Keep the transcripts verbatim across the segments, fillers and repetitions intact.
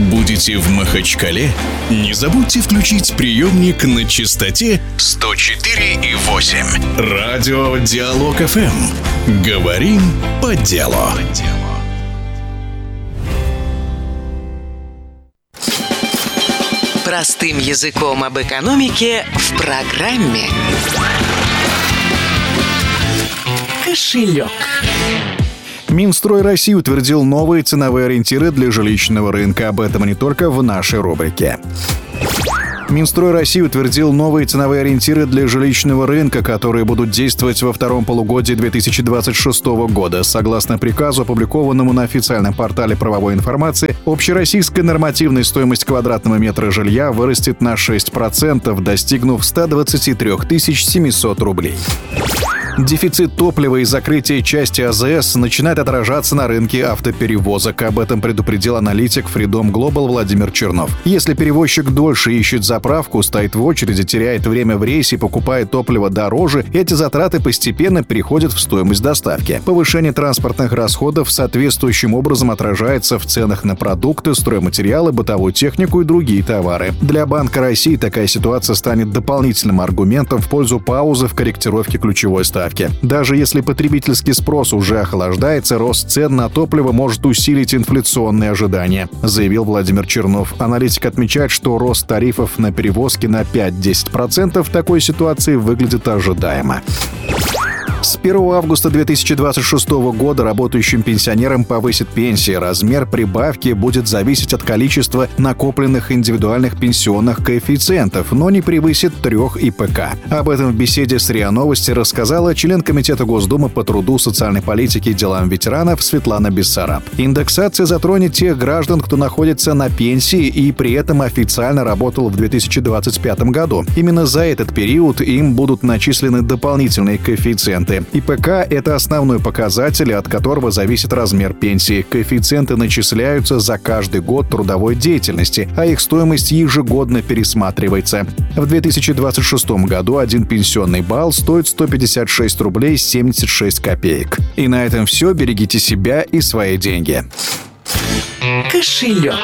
Будете в Махачкале? Не забудьте включить приемник на частоте сто четыре и восемь. Радио Диалог эф эм. Говорим по делу. Простым языком об экономике в программе «Кошелек». Минстрой России утвердил новые ценовые ориентиры для жилищного рынка. Об этом и не только в нашей рубрике. Минстрой России утвердил новые ценовые ориентиры для жилищного рынка, которые будут действовать во втором полугодии две тысячи двадцать шестого года. Согласно приказу, опубликованному на официальном портале правовой информации, общероссийская нормативная стоимость квадратного метра жилья вырастет на шесть процентов, достигнув ста двадцати трёх тысяч семисот рублей. Дефицит топлива и закрытие части а зэ эс начинает отражаться на рынке автоперевозок. Об этом предупредил аналитик Freedom Global Владимир Чернов. Если перевозчик дольше ищет заправку, стоит в очереди, теряет время в рейсе и покупает топливо дороже, эти затраты постепенно переходят в стоимость доставки. Повышение транспортных расходов соответствующим образом отражается в ценах на продукты, стройматериалы, бытовую технику и другие товары. Для Банка России такая ситуация станет дополнительным аргументом в пользу паузы в корректировке ключевой ставки. Даже если потребительский спрос уже охлаждается, рост цен на топливо может усилить инфляционные ожидания, заявил Владимир Чернов. Аналитик отмечает, что рост тарифов на перевозки на пять-десять процентов в такой ситуации выглядит ожидаемо. С первого августа две тысячи двадцать шестого года работающим пенсионерам повысит пенсии. Размер прибавки будет зависеть от количества накопленных индивидуальных пенсионных коэффициентов, но не превысит трех и пэ ка. Об этом в беседе с РИА Новости рассказала член Комитета Госдумы по труду, социальной политике и делам ветеранов Светлана Бессараб. Индексация затронет тех граждан, кто находится на пенсии и при этом официально работал в две тысячи двадцать пятом году. Именно за этот период им будут начислены дополнительные коэффициенты. и пэ ка – это основной показатель, от которого зависит размер пенсии. Коэффициенты начисляются за каждый год трудовой деятельности, а их стоимость ежегодно пересматривается. В две тысячи двадцать шестом году один пенсионный балл стоит сто пятьдесят шесть рублей семьдесят шесть копеек. И на этом все. Берегите себя и свои деньги. Кошелек.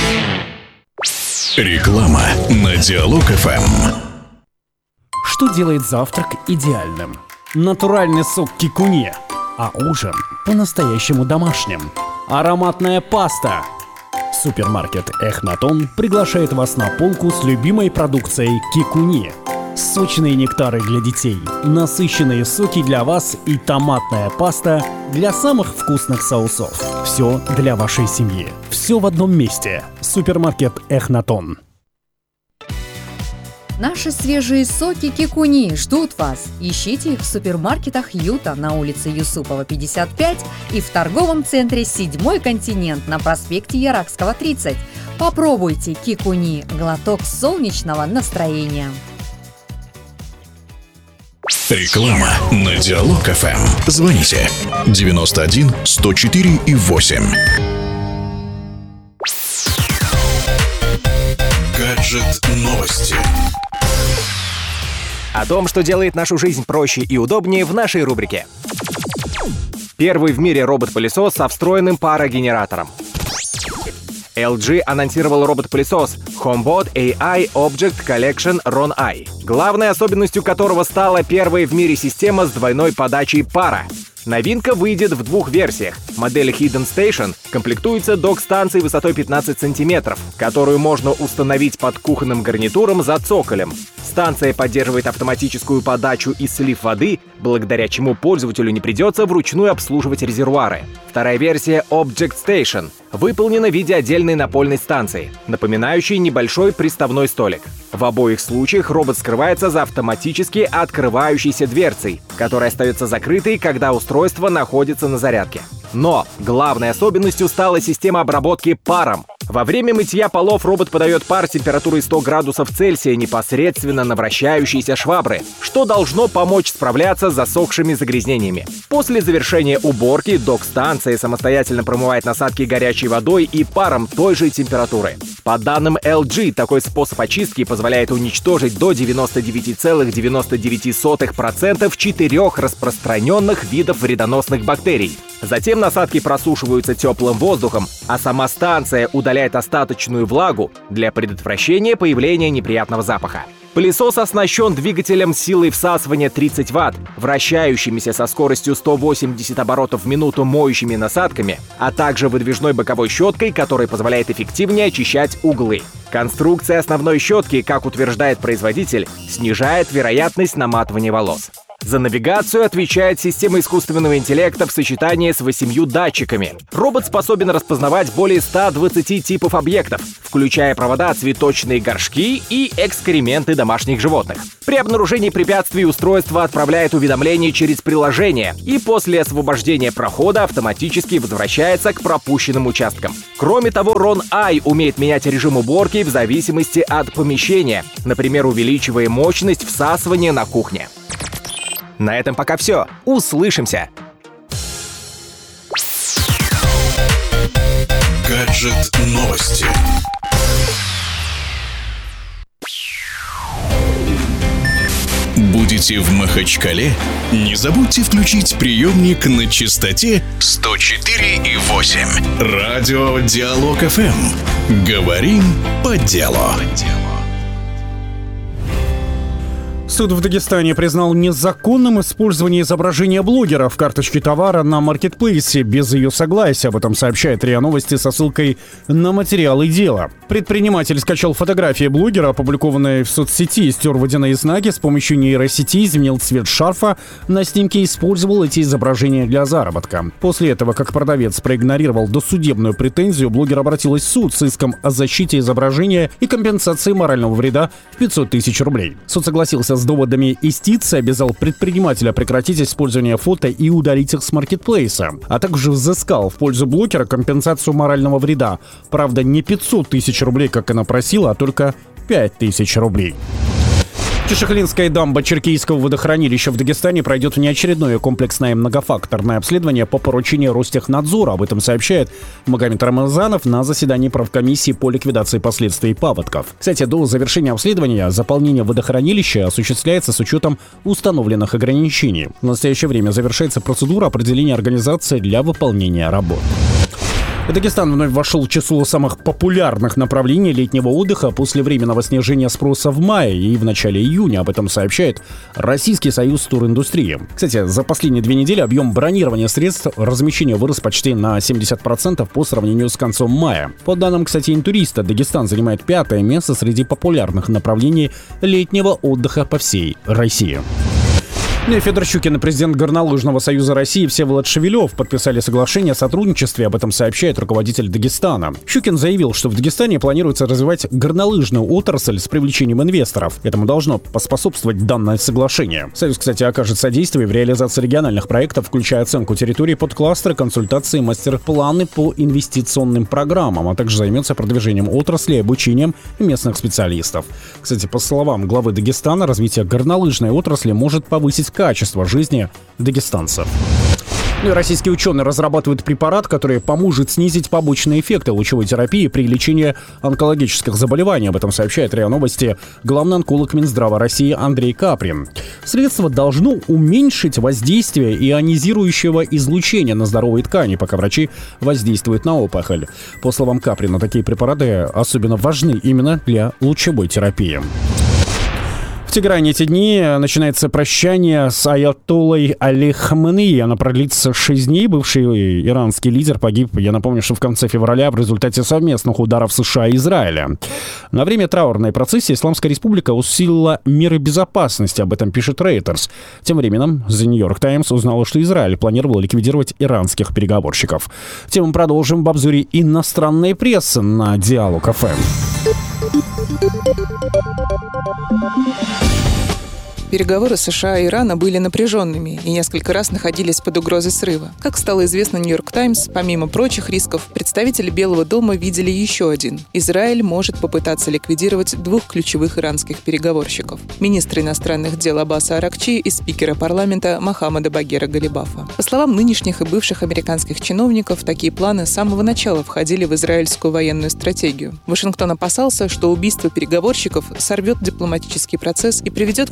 Реклама на Диалог эф эм. Что делает завтрак идеальным? Натуральный сок кикуни, а ужин по-настоящему домашним. Ароматная паста. Супермаркет Эхнатон приглашает вас на полку с любимой продукцией кикуни. Сочные нектары для детей, насыщенные соки для вас и томатная паста для самых вкусных соусов. Все для вашей семьи. Все в одном месте. Супермаркет Эхнатон. Наши свежие соки кикуни ждут вас. Ищите их в супермаркетах Юта на улице Юсупова, пятьдесят пять и в торговом центре «Седьмой континент» на проспекте Яракского, тридцать. Попробуйте кикуни – глоток солнечного настроения. Реклама на Диалог эф эм. Звоните девяносто один сто четыре и восемь. Гаджет новости. О том, что делает нашу жизнь проще и удобнее, в нашей рубрике. Первый в мире робот-пылесос со встроенным парогенератором. эл джи анонсировал робот-пылесос HomeBot эй ай Object Collection рон ай, главной особенностью которого стала первая в мире система с двойной подачей пара. Новинка выйдет в двух версиях. Модель Hidden Station комплектуется док-станцией высотой пятнадцать сантиметров, которую можно установить под кухонным гарнитуром за цоколем. Станция поддерживает автоматическую подачу и слив воды, благодаря чему пользователю не придется вручную обслуживать резервуары. Вторая версия Object Station выполнена в виде отдельной напольной станции, напоминающей небольшой приставной столик. В обоих случаях робот скрывается за автоматически открывающейся дверцей, которая остается закрытой, когда устройство находится на зарядке. Но главной особенностью стала система обработки паром. Во время мытья полов робот подает пар температурой сто градусов Цельсия непосредственно на вращающиеся швабры, что должно помочь справляться с засохшими загрязнениями. После завершения уборки док-станция самостоятельно промывает насадки горячей водой и паром той же температуры. По данным эл джи, такой способ очистки позволяет уничтожить до девяноста девяти целых девяноста девяти сотых процента четырех распространенных видов вредоносных бактерий. Затем насадки просушиваются теплым воздухом, а сама станция удаляет остаточную влагу для предотвращения появления неприятного запаха. Пылесос оснащен двигателем силой всасывания тридцать ватт, вращающимися со скоростью сто восемьдесят оборотов в минуту моющими насадками, а также выдвижной боковой щеткой, которая позволяет эффективнее очищать углы. Конструкция основной щетки, как утверждает производитель, снижает вероятность наматывания волос. За навигацию отвечает система искусственного интеллекта в сочетании с восемью датчиками. Робот способен распознавать более ста двадцати типов объектов, включая провода, цветочные горшки и экскременты домашних животных. При обнаружении препятствий устройство отправляет уведомление через приложение и после освобождения прохода автоматически возвращается к пропущенным участкам. Кроме того, Рон Ай умеет менять режим уборки в зависимости от помещения, например, увеличивая мощность всасывания на кухне. На этом пока все. Услышимся! Гаджет новости. Будете в Махачкале? Не забудьте включить приемник на частоте сто четыре и восемь. Радио Диалог эф эм. Говорим по делу. Суд в Дагестане признал незаконным использование изображения блогера в карточке товара на маркетплейсе без ее согласия. Об этом сообщает РИА Новости со ссылкой на материалы дела. Предприниматель скачал фотографии блогера, опубликованные в соцсети, стер водяные знаки, с помощью нейросети изменил цвет шарфа на снимке и использовал эти изображения для заработка. После этого, как продавец проигнорировал досудебную претензию, блогер обратилась в суд с иском о защите изображения и компенсации морального вреда в пятьсот тысяч рублей. Суд согласился с доводами истицы, обязал предпринимателя прекратить использование фото и удалить их с маркетплейса, а также взыскал в пользу блогера компенсацию морального вреда. Правда, не пятьсот тысяч рублей, как она просила, а только пять тысяч рублей. Чешехлинская дамба Черкийского водохранилища в Дагестане пройдет внеочередное комплексное многофакторное обследование по поручению Ростехнадзора. Об этом сообщает Магомед Рамазанов на заседании правкомиссии по ликвидации последствий паводков. Кстати, до завершения обследования заполнение водохранилища осуществляется с учетом установленных ограничений. В настоящее время завершается процедура определения организации для выполнения работ. Дагестан вновь вошел в число самых популярных направлений летнего отдыха после временного снижения спроса в мае и в начале июня. Об этом сообщает Российский союз туриндустрии. Кстати, за последние две недели объем бронирования средств размещения вырос почти на семьдесят процентов по сравнению с концом мая. По данным, кстати, Интуриста, Дагестан занимает пятое место среди популярных направлений летнего отдыха по всей России. Федор Щукин и президент Горнолыжного союза России Всеволод Шевелев подписали соглашение о сотрудничестве, об этом сообщает руководитель Дагестана. Щукин заявил, что в Дагестане планируется развивать горнолыжную отрасль с привлечением инвесторов. Этому должно поспособствовать данное соглашение. Союз, кстати, окажет содействие в реализации региональных проектов, включая оценку территории под кластеры, консультации, мастер-планы по инвестиционным программам, а также займется продвижением отрасли и обучением местных специалистов. Кстати, по словам главы Дагестана, развитие горнолыжной отрасли может повысить качество жизни дагестанцев. Ну и российские ученые разрабатывают препарат, который поможет снизить побочные эффекты лучевой терапии при лечении онкологических заболеваний. Об этом сообщает РИА Новости главный онколог Минздрава России Андрей Каприн. Средство должно уменьшить воздействие ионизирующего излучения на здоровые ткани, пока врачи воздействуют на опухоль. По словам Каприна, такие препараты особенно важны именно для лучевой терапии. В Тегеране эти дни начинается прощание с аятоллой Али Хаменеи. Оно продлится шесть дней. Бывший иранский лидер погиб, я напомню, что в конце февраля в результате совместных ударов США и Израиля. На время траурной процессии Исламская Республика усилила меры безопасности. Об этом пишет Reuters. Тем временем The New York Times узнала, что Израиль планировал ликвидировать иранских переговорщиков. Тему продолжим в обзоре иностранной прессы на Диалог эф эм. Переговоры США и Ирана были напряженными и несколько раз находились под угрозой срыва. Как стало известно «Нью-Йорк Таймс», помимо прочих рисков, представители Белого дома видели еще один. Израиль может попытаться ликвидировать двух ключевых иранских переговорщиков – министра иностранных дел Аббаса Аракчи и спикера парламента Мохаммада Багера Галибафа. По словам нынешних и бывших американских чиновников, такие планы с самого начала входили в израильскую военную стратегию. Вашингтон опасался, что убийство переговорщиков сорвет дипломатический процесс и приведет к новому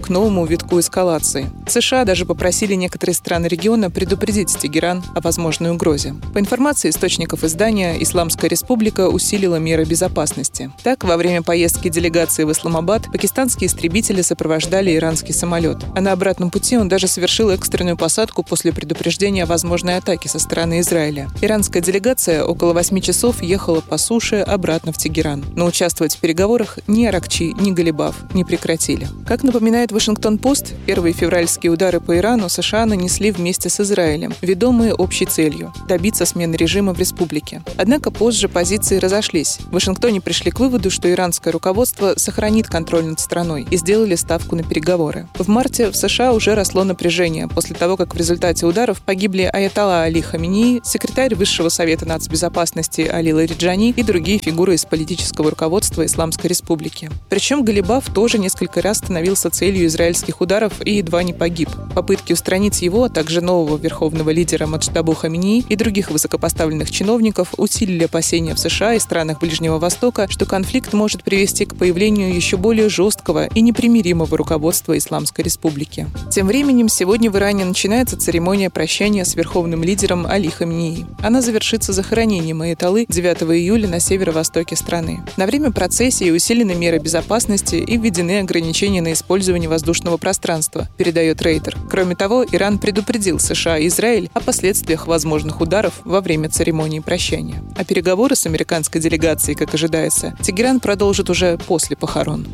новому витку эскалации. США даже попросили некоторые страны региона предупредить Тегеран о возможной угрозе. По информации источников издания, Исламская республика усилила меры безопасности. Так, во время поездки делегации в Исламабад пакистанские истребители сопровождали иранский самолет, а на обратном пути он даже совершил экстренную посадку после предупреждения о возможной атаке со стороны Израиля. Иранская делегация около восьми часов ехала по суше обратно в Тегеран. Но участвовать в переговорах ни Аракчи, ни Галибаф не прекратили. Как напоминает Вашингтон-Пост, первые февральские удары по Ирану США нанесли вместе с Израилем, ведомые общей целью – добиться смены режима в республике. Однако позже позиции разошлись. В Вашингтоне пришли к выводу, что иранское руководство сохранит контроль над страной, и сделали ставку на переговоры. В марте в США уже росло напряжение после того, как в результате ударов погибли аятолла Али Хаминеи, секретарь Высшего совета нацбезопасности Али Лариджани и другие фигуры из политического руководства Исламской республики. Причем Галибаф тоже несколько раз становился целью израильских ударов и едва не погиб. Попытки устранить его, а также нового верховного лидера Маджтабу Хаминеи и других высокопоставленных чиновников усилили опасения в США и странах Ближнего Востока, что конфликт может привести к появлению еще более жесткого и непримиримого руководства Исламской республики. Тем временем сегодня в Иране начинается церемония прощания с верховным лидером Али Хаминеи. Она завершится захоронением аятоллы девятого июля на северо-востоке страны. На время процессии усилены меры безопасности и введены ограничения на использование воздушного пространства, передает Рейтер. Кроме того, Иран предупредил США и Израиль о последствиях возможных ударов во время церемонии прощания. А переговоры с американской делегацией, как ожидается, Тегеран продолжит уже после похорон.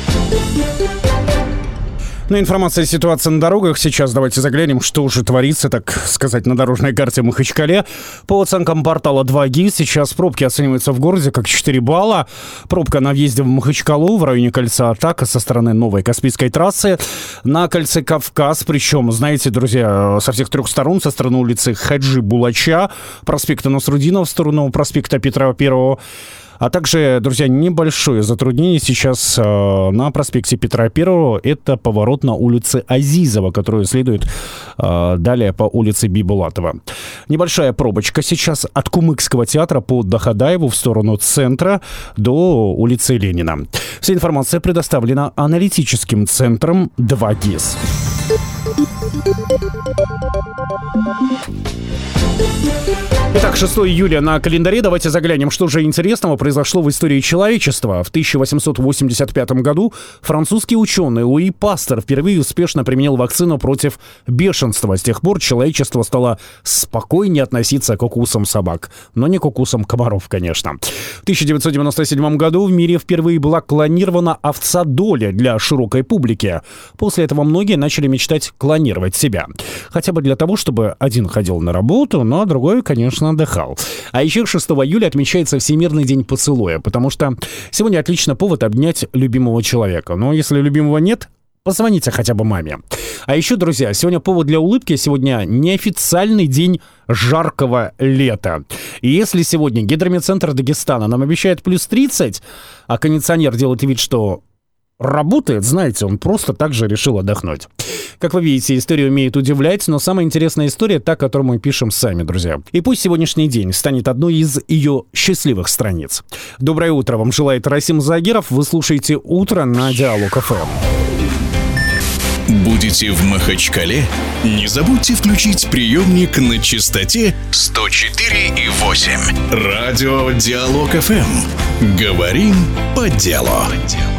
Ну, информация о ситуации на дорогах. Сейчас давайте заглянем, что уже творится, так сказать, на дорожной карте Махачкале. По оценкам портала два джи, сейчас пробки оцениваются в городе как четыре балла. Пробка на въезде в Махачкалу в районе кольца Атака со стороны новой Каспийской трассы. На кольце Кавказ, причем, знаете, друзья, со всех трех сторон, со стороны улицы Хаджи Булача, проспекта Насрудинова в сторону проспекта Петра Первого. А также, друзья, небольшое затруднение сейчас э, на проспекте Петра Первого. Это поворот на улице Азизова, которую следует э, далее по улице Бибулатова. Небольшая пробочка сейчас от Кумыкского театра по Дахадаеву в сторону центра до улицы Ленина. Вся информация предоставлена аналитическим центром два гис. Итак, шестого июля на календаре. Давайте заглянем, что же интересного произошло в истории человечества. В тысяча восемьсот восемьдесят пятом году французский ученый Луи Пастер впервые успешно применил вакцину против бешенства. С тех пор человечество стало спокойнее относиться к укусам собак. Но не к укусам комаров, конечно. В тысяча девятьсот девяносто седьмом году в мире впервые была клонирована овца Долли для широкой публики. После этого многие начали мечтать клонировать себя. Хотя бы для того, чтобы один ходил на работу, ну а другой, конечно, отдыхал. А еще шестого июля отмечается Всемирный день поцелуя, потому что сегодня отлично повод обнять любимого человека. Но если любимого нет, позвоните хотя бы маме. А еще, друзья, сегодня повод для улыбки. Сегодня неофициальный день жаркого лета. И если сегодня гидрометцентр Дагестана нам обещает плюс тридцать, а кондиционер делает вид, что работает, знаете, он просто так же решил отдохнуть. Как вы видите, история умеет удивлять, но самая интересная история та, которую мы пишем сами, друзья. И пусть сегодняшний день станет одной из ее счастливых страниц. Доброе утро вам желает Расим Загиров. Вы слушаете «Утро» на Диалог эф эм. Будете в Махачкале? Не забудьте включить приемник на частоте сто четыре и восемь. Радио Диалог эф эм. Говорим по делу.